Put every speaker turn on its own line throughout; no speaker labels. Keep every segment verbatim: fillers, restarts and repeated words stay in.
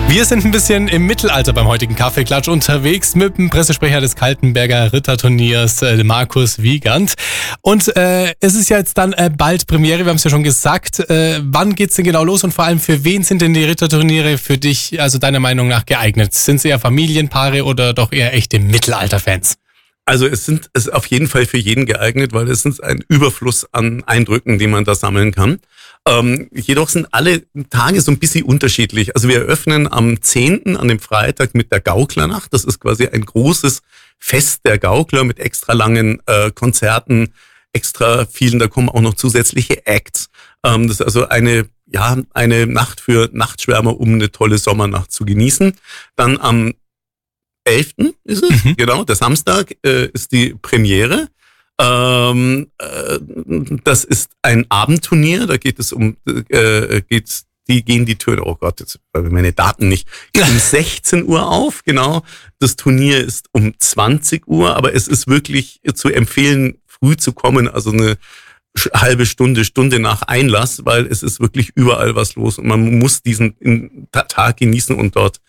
Wir sind ein bisschen im Mittelalter beim heutigen Kaffeeklatsch unterwegs mit dem Pressesprecher des Kaltenberger Ritterturniers, äh, Markus Wiegand. Und äh, es ist ja jetzt dann äh, bald Premiere, wir haben es ja schon gesagt. Äh, wann geht's denn genau los und vor allem für wen sind denn die Ritterturniere für dich, also deiner Meinung nach, geeignet? Sind es eher Familienpaare oder doch eher echte Mittelalter-Fans?
Also es sind es ist auf jeden Fall für jeden geeignet, weil es ist ein Überfluss an Eindrücken, die man da sammeln kann. Ähm, jedoch sind alle Tage so ein bisschen unterschiedlich. Also wir eröffnen am zehnten an dem Freitag mit der Gauklernacht. Das ist quasi ein großes Fest der Gaukler mit extra langen äh, Konzerten, extra vielen, da kommen auch noch zusätzliche Acts. Ähm, das ist also eine ja eine Nacht für Nachtschwärmer, um eine tolle Sommernacht zu genießen. Dann am elften ist es, mhm. genau, der Samstag äh, ist die Premiere. Ähm, äh, das ist ein Abendturnier, da geht es um, äh, geht's, die gehen die Türen, oh Gott, jetzt habe ich meine Daten nicht, um sechzehn Uhr auf, genau. Das Turnier ist um zwanzig Uhr, aber es ist wirklich zu empfehlen, früh zu kommen, also eine halbe Stunde, Stunde nach Einlass, weil es ist wirklich überall was los und man muss diesen Tag genießen und dort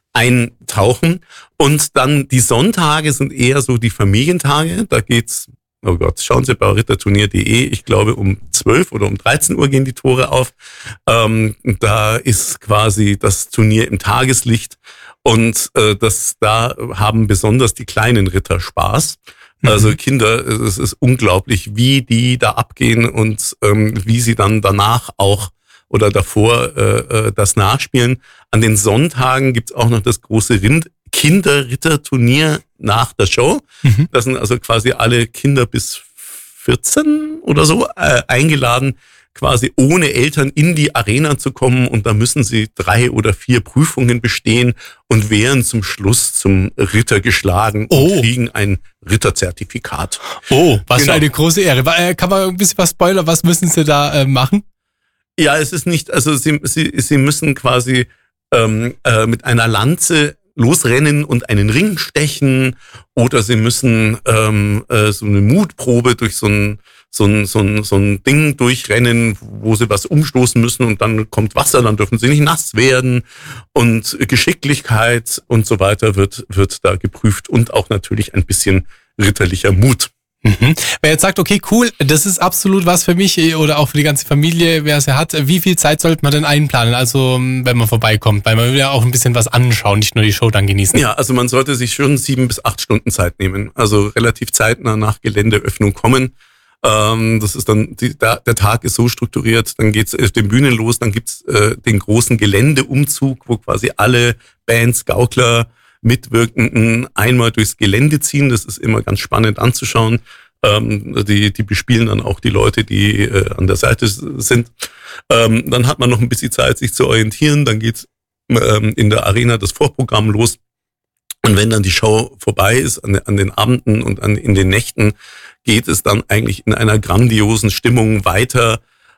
eintauchen. Und dann die Sonntage sind eher so die Familientage. Da geht's, oh Gott, schauen Sie bei ritterturnier punkt de. Ich glaube, um zwölf oder um dreizehn Uhr gehen die Tore auf. Ähm, da ist quasi das Turnier im Tageslicht. Und äh, das da haben besonders die kleinen Ritter Spaß. Also Kinder, es ist unglaublich, wie die da abgehen und ähm, wie sie dann danach auch oder davor äh, das nachspielen. An den Sonntagen gibt's auch noch das große Rind Kinderritterturnier nach der Show. Mhm. Da sind also quasi alle Kinder bis vierzehn oder so äh, eingeladen, quasi ohne Eltern in die Arena zu kommen. Und da müssen sie drei oder vier Prüfungen bestehen und werden zum Schluss zum Ritter geschlagen
oh.
und kriegen ein Ritterzertifikat.
Oh, was
genau.
für eine große Ehre. Kann man ein bisschen was spoilern? Was müssen sie da äh, machen?
Ja, es ist nicht, also sie, sie, sie müssen quasi ähm, äh, mit einer Lanze losrennen und einen Ring stechen oder sie müssen ähm, äh, so eine Mutprobe durch so ein, so ein, so ein, so ein Ding durchrennen, wo sie was umstoßen müssen und dann kommt Wasser, dann dürfen sie nicht nass werden und Geschicklichkeit und so weiter wird, wird da geprüft und auch natürlich ein bisschen ritterlicher Mut.
Mhm. Wer jetzt sagt, okay, cool, das ist absolut was für mich oder auch für die ganze Familie, wer es ja hat, wie viel Zeit sollte man denn einplanen, also wenn man vorbeikommt, weil man will ja auch ein bisschen was anschauen, nicht nur die Show dann genießen.
Ja, also man sollte sich schon sieben bis acht Stunden Zeit nehmen, also relativ zeitnah nach Geländeöffnung kommen. Ähm, das ist dann, die, der, der Tag ist so strukturiert, dann geht's auf den Bühnen los, dann gibt's äh, den großen Geländeumzug, wo quasi alle Bands, Gaukler, Mitwirkenden einmal durchs Gelände ziehen. Das ist immer ganz spannend anzuschauen. Ähm, die, die bespielen dann auch die Leute, die äh, an der Seite sind. Ähm, dann hat man noch ein bisschen Zeit, sich zu orientieren. Dann geht's ähm, in der Arena das Vorprogramm los. Und wenn dann die Show vorbei ist, an, an den Abenden und an, in den Nächten, geht es dann eigentlich in einer grandiosen Stimmung weiter.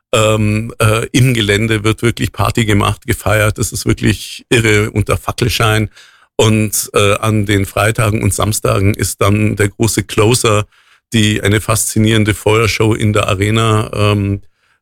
Ähm, äh, im Gelände wird wirklich Party gemacht, gefeiert. Das ist wirklich irre unter Fackelschein. Und äh, an den Freitagen und Samstagen ist dann der große Closer, die eine faszinierende Feuershow in der Arena, ähm,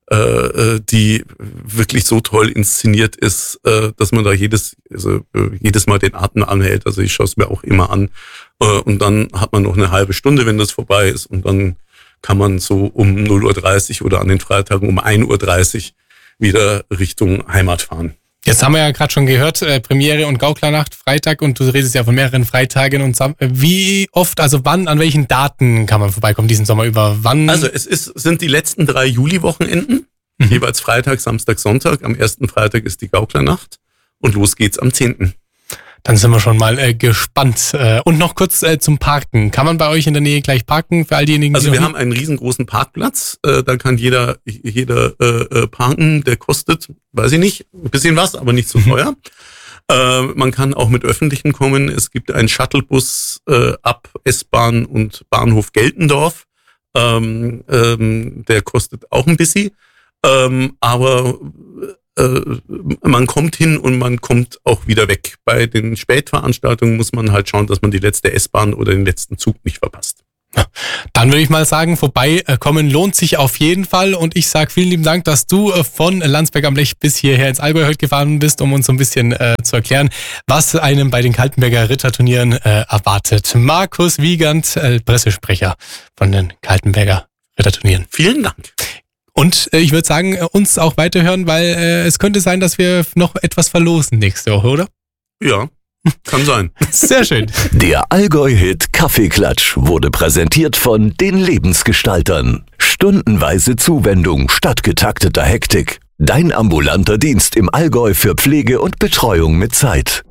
äh, die wirklich so toll inszeniert ist, äh, dass man da jedes also äh, jedes Mal den Atem anhält. Also ich schaue es mir auch immer an. Äh, und dann hat man noch eine halbe Stunde, wenn das vorbei ist. Und dann kann man so um null Uhr dreißig oder an den Freitagen um ein Uhr dreißig wieder Richtung Heimat fahren.
Jetzt haben wir ja gerade schon gehört, äh, Premiere und Gauklernacht Freitag und du redest ja von mehreren Freitagen und Sam- wie oft, also wann, an welchen Daten kann man vorbeikommen diesen Sommer über? Wann?
Also es ist, sind die letzten drei Juli-Wochenenden, mhm. jeweils Freitag, Samstag, Sonntag. Am ersten Freitag ist die Gauklernacht und los geht's am zehnten
Dann sind wir schon mal äh, gespannt. Äh, und noch kurz äh, zum Parken. Kann man bei euch in der Nähe gleich parken für all diejenigen, die
Also wir haben einen riesengroßen Parkplatz. Äh, da kann jeder jeder äh, parken. Der kostet, weiß ich nicht, ein bisschen was, aber nicht so teuer. äh, man kann auch mit Öffentlichen kommen. Es gibt einen Shuttlebus äh, ab S-Bahn und Bahnhof Geltendorf. Ähm, ähm, der kostet auch ein bisschen. Ähm, aber man kommt hin und man kommt auch wieder weg. Bei den Spätveranstaltungen muss man halt schauen, dass man die letzte S-Bahn oder den letzten Zug nicht verpasst.
Dann würde ich mal sagen, vorbeikommen lohnt sich auf jeden Fall. Und ich sage vielen lieben Dank, dass du von Landsberg am Lech bis hierher ins Allgäu heute gefahren bist, um uns so ein bisschen äh, zu erklären, was einem bei den Kaltenberger Ritterturnieren äh, erwartet. Markus Wiegand, äh, Pressesprecher von den Kaltenberger Ritterturnieren.
Vielen Dank.
Und äh, ich würde sagen, uns auch weiterhören, weil äh, es könnte sein, dass wir noch etwas verlosen nächste Woche, oder?
Ja. Kann sein.
Sehr schön.
Der Allgäu-Hit Kaffeeklatsch wurde präsentiert von den Lebensgestaltern. Stundenweise Zuwendung statt getakteter Hektik. Dein ambulanter Dienst im Allgäu für Pflege und Betreuung mit Zeit.